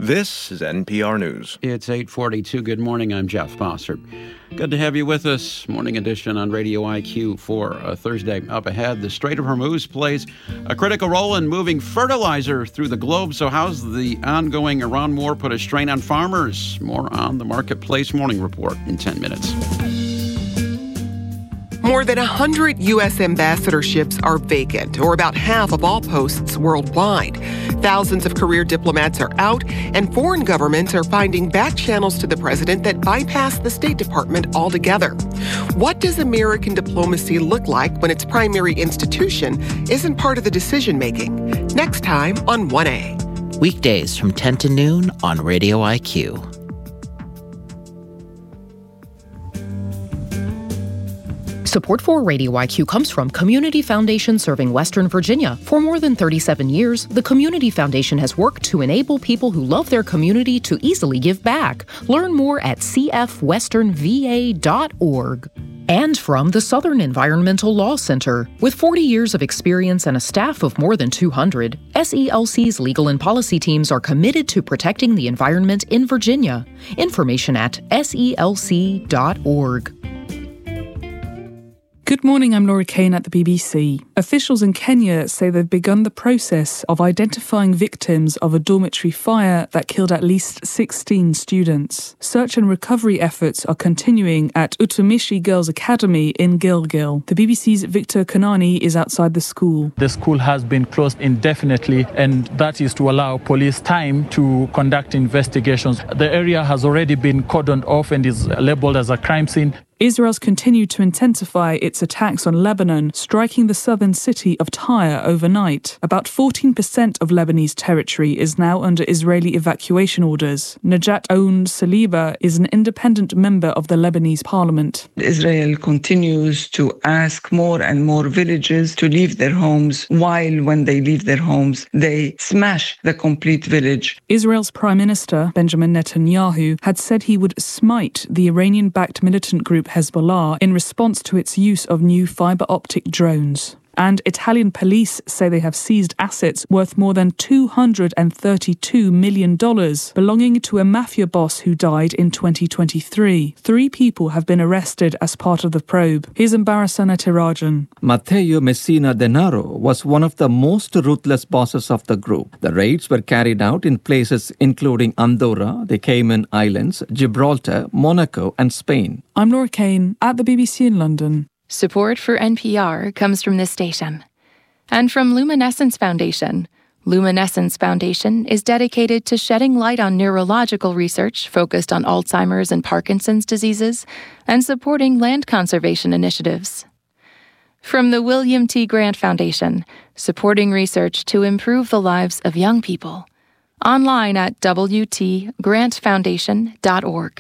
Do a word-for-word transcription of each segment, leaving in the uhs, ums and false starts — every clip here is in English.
This is N P R News. It's eight forty-two. Good morning. I'm Jeff Bossert. Good to have you with us. Morning edition on Radio I Q for a Thursday. Up ahead, the Strait of Hormuz plays a critical role in moving fertilizer through the globe. So how's the ongoing Iran war put a strain on farmers? More on the Marketplace Morning Report in ten minutes. More than one hundred U S ambassadorships are vacant, or about half of all posts worldwide. Thousands of career diplomats are out, and foreign governments are finding back channels to the president that bypass the State Department altogether. What does American diplomacy look like when its primary institution isn't part of the decision-making? Next time on one A. Weekdays from ten to noon on Radio I Q. Support for Radio I Q comes from Community Foundation serving Western Virginia. For more than thirty-seven years, the Community Foundation has worked to enable people who love their community to easily give back. Learn more at c f western v a dot org. And from the Southern Environmental Law Center. With forty years of experience and a staff of more than two hundred, S E L C's legal and policy teams are committed to protecting the environment in Virginia. Information at s e l c dot org. Good morning, I'm Laura Kane at the B B C. Officials in Kenya say they've begun the process of identifying victims of a dormitory fire that killed at least sixteen students. Search and recovery efforts are continuing at Utumishi Girls Academy in Gilgil. The B B C's Victor Kanani is outside the school. The school has been closed indefinitely, and that is to allow police time to conduct investigations. The area has already been cordoned off and is labeled as a crime scene. Israel's continued to intensify its attacks on Lebanon, striking the southern city of Tyre overnight. About fourteen percent of Lebanese territory is now under Israeli evacuation orders. Najat Own Saliba is an independent member of the Lebanese parliament. Israel continues to ask more and more villages to leave their homes, while when they leave their homes, they smash the complete village. Israel's Prime Minister, Benjamin Netanyahu, had said he would smite the Iranian-backed militant group Hezbollah in response to its use of new fiber-optic drones. And Italian police say they have seized assets worth more than two hundred thirty-two million dollars belonging to a mafia boss who died in twenty twenty-three. Three people have been arrested as part of the probe. Here's Embarrassana Tirajan. Matteo Messina Denaro was one of the most ruthless bosses of the group. The raids were carried out in places including Andorra, the Cayman Islands, Gibraltar, Monaco and Spain. I'm Laura Kane at the B B C in London. Support for N P R comes from this station. And from Luminescence Foundation. Luminescence Foundation is dedicated to shedding light on neurological research focused on Alzheimer's and Parkinson's diseases and supporting land conservation initiatives. From the William T. Grant Foundation, supporting research to improve the lives of young people. Online at w t grant foundation dot org.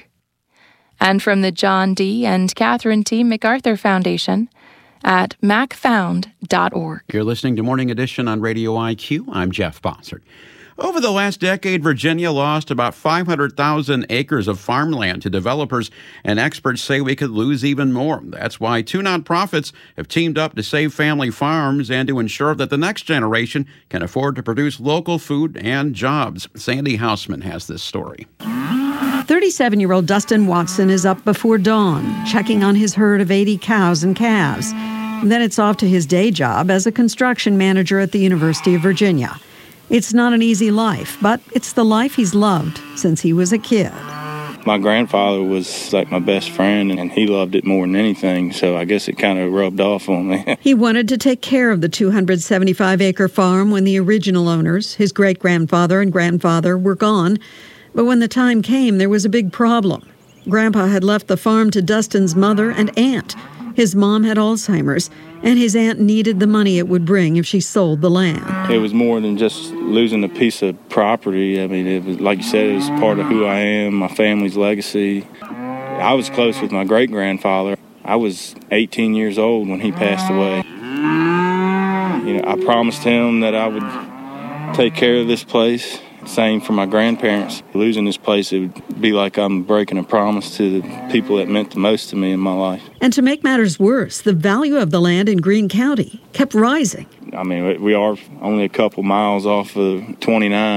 And from the John D. and Catherine T. MacArthur Foundation at mac found dot org. You're listening to Morning Edition on Radio I Q. I'm Jeff Bossert. Over the last decade, Virginia lost about five hundred thousand acres of farmland to developers, and experts say we could lose even more. That's why two nonprofits have teamed up to save family farms and to ensure that the next generation can afford to produce local food and jobs. Sandy Hausman has this story. thirty-seven-year-old Dustin Watson is up before dawn, checking on his herd of eighty cows and calves. Then it's off to his day job as a construction manager at the University of Virginia. It's not an easy life, but it's the life he's loved since he was a kid. My grandfather was like my best friend, and he loved it more than anything, so I guess it kind of rubbed off on me. He wanted to take care of the two hundred seventy-five acre farm when the original owners, his great-grandfather and grandfather, were gone. But when the time came, there was a big problem. Grandpa had left the farm to Dustin's mother and aunt. His mom had Alzheimer's, and his aunt needed the money it would bring if she sold the land. It was more than just losing a piece of property. I mean, it was, like you said, it was part of who I am, my family's legacy. I was close with my great-grandfather. I was eighteen years old when he passed away. You know, I promised him that I would take care of this place. Same for my grandparents. Losing this place, it would be like I'm breaking a promise to the people that meant the most to me in my life. And to make matters worse, the value of the land in Greene County kept rising. I mean, we are only a couple miles off of twenty-nine.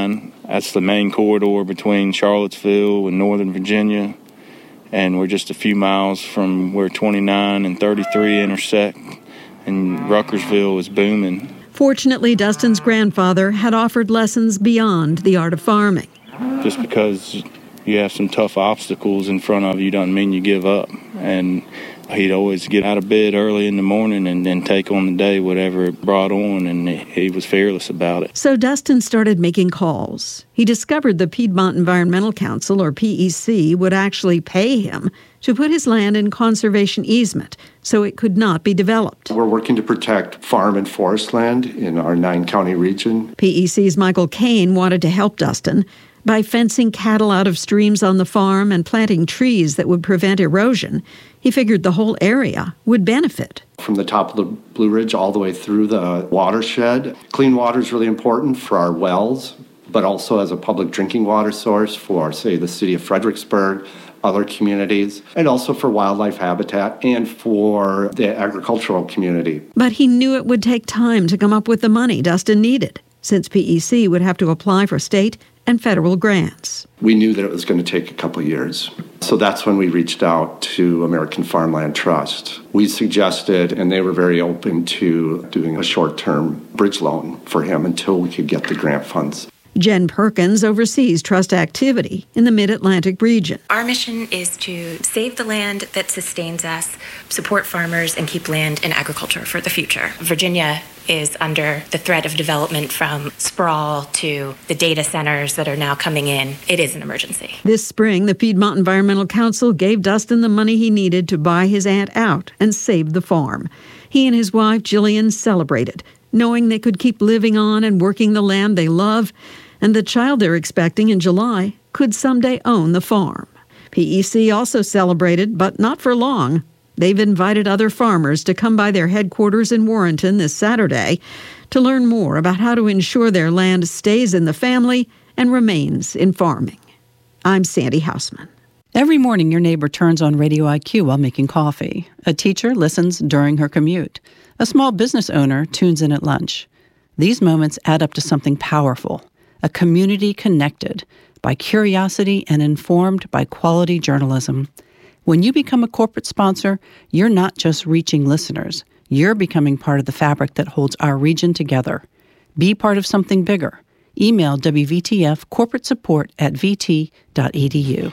That's the main corridor between Charlottesville and Northern Virginia, and we're just a few miles from where twenty-nine and thirty-three intersect, and Ruckersville is booming. Fortunately, Dustin's grandfather had offered lessons beyond the art of farming. Just because you have some tough obstacles in front of you doesn't mean you give up. And he'd always get out of bed early in the morning and then take on the day whatever it brought on, and he was fearless about it. So Dustin started making calls. He discovered the Piedmont Environmental Council, or P E C, would actually pay him to put his land in conservation easement so it could not be developed. We're working to protect farm and forest land in our nine-county region. P E C's Michael Kane wanted to help Dustin by fencing cattle out of streams on the farm and planting trees that would prevent erosion. He figured the whole area would benefit. From the top of the Blue Ridge all the way through the watershed. Clean water is really important for our wells, but also as a public drinking water source for, say, the city of Fredericksburg, other communities, and also for wildlife habitat and for the agricultural community. But he knew it would take time to come up with the money Dustin needed, since P E C would have to apply for state and federal grants. We knew that it was going to take a couple years. So that's when we reached out to American Farmland Trust. We suggested, and they were very open to doing a short-term bridge loan for him until we could get the grant funds. Jen Perkins oversees trust activity in the Mid-Atlantic region. Our mission is to save the land that sustains us, support farmers, and keep land in agriculture for the future. Virginia is under the threat of development, from sprawl to the data centers that are now coming in. It is an emergency. This spring, the Piedmont Environmental Council gave Dustin the money he needed to buy his aunt out and save the farm. He and his wife, Jillian, celebrated, knowing they could keep living on and working the land they love, and the child they're expecting in July could someday own the farm. P E C also celebrated, but not for long. They've invited other farmers to come by their headquarters in Warrenton this Saturday to learn more about how to ensure their land stays in the family and remains in farming. I'm Sandy Hausman. Every morning, your neighbor turns on Radio I Q while making coffee. A teacher listens during her commute. A small business owner tunes in at lunch. These moments add up to something powerful, a community connected by curiosity and informed by quality journalism. When you become a corporate sponsor, you're not just reaching listeners. You're becoming part of the fabric that holds our region together. Be part of something bigger. Email W V T F corporate support at v t dot e d u.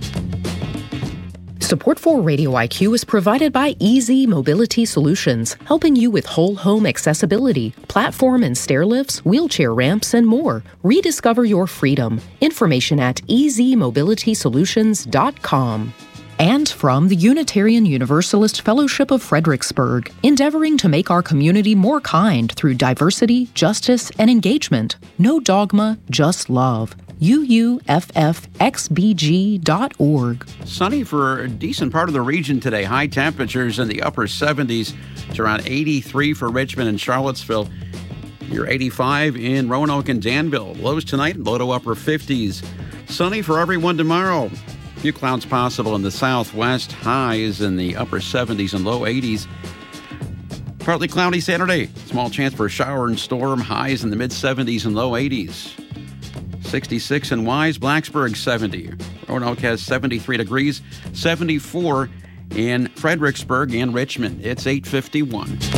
Support for Radio I Q is provided by Easy Mobility Solutions, helping you with whole home accessibility, platform and stair lifts, wheelchair ramps, and more. Rediscover your freedom. Information at easy mobility solutions dot com. And from the Unitarian Universalist Fellowship of Fredericksburg, endeavoring to make our community more kind through diversity, justice, and engagement. No dogma, just love. U U F F X B G dot org. Sunny for a decent part of the region today. High temperatures in the upper seventies. It's around eighty-three for Richmond and Charlottesville. You're eighty-five in Roanoke and Danville. Lows tonight, low to upper fifties. Sunny for everyone tomorrow. Few clouds possible in the southwest. Highs in the upper seventies and low eighties. Partly cloudy Saturday. Small chance for a shower and storm. Highs in the mid-seventies and low eighties. sixty-six in Wise, Blacksburg seventy. Roanoke has seventy-three degrees. seventy-four in Fredericksburg and Richmond. It's eight fifty-one.